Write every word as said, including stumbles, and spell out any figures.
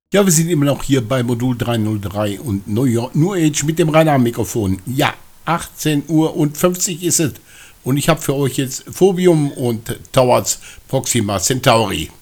Ja, wir sind immer noch hier bei Modul dreihundertdrei und New, York, New Age mit dem Rainer am Mikrofon. Ja, achtzehn Uhr und fünfzig ist es und ich habe für euch jetzt Phobium und Towards Proxima Centauri.